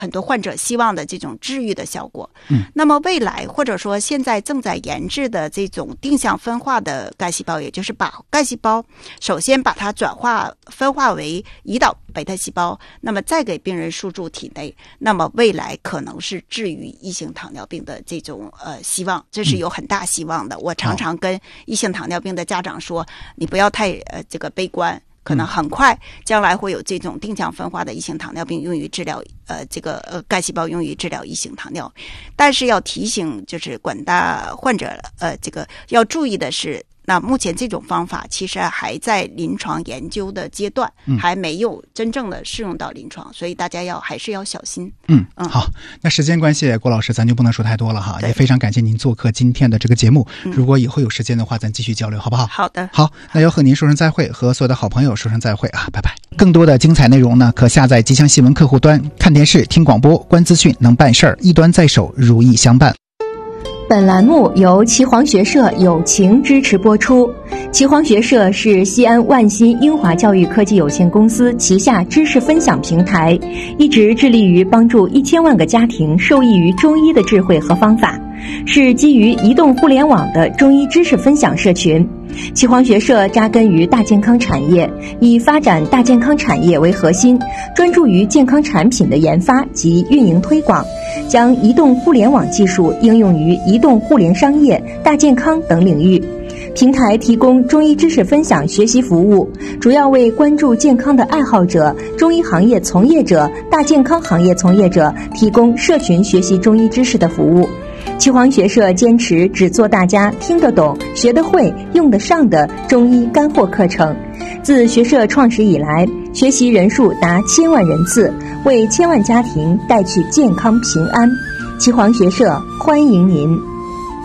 很多患者希望的这种治愈的效果。那么未来或者说现在正在研制的这种定向分化的干细胞，也就是把干细胞首先把它分化为胰岛贝塔细胞，那么再给病人输注体内，那么未来可能是治愈一型糖尿病的这种希望，这是有很大希望的。我常常跟一型糖尿病的家长说，你不要太这个悲观。可能很快将来会有这种定向分化的一型糖尿病用于治疗干细胞用于治疗一型糖尿，但是要提醒就是广大患者这个要注意的是，那目前这种方法其实还在临床研究的阶段，还没有真正的适用到临床，所以大家还是要小心。 好，那时间关系，郭老师咱就不能说太多了哈，也非常感谢您做客今天的这个节目。如果以后有时间的话，咱继续交流，好不好？ 好的。 好，那要和您说声再会，和所有的好朋友说声再会啊，拜拜。更多的精彩内容呢，可下载吉祥新闻客户端，看电视、听广播、观资讯，能办事儿，一端在手，如意相伴。 本栏目由岐黄学社友情支持播出。岐黄学社是西安万新英华教育科技有限公司旗下知识分享平台，一直致力于帮助1000万个家庭受益于中医的智慧和方法，是基于移动互联网的中医知识分享社群。岐黄学社扎根于大健康产业，以发展大健康产业为核心，专注于健康产品的研发及运营推广，将移动互联网技术应用于移动互联商业、大健康等领域。平台提供中医知识分享学习服务，主要为关注健康的爱好者、中医行业从业者、大健康行业从业者提供社群学习中医知识的服务。岐黄学社坚持只做大家听得懂、学得会、用得上的中医干货课程。自学社创始以来，学习人数达1000万人次，为1000万家庭带去健康平安。岐黄学社欢迎您。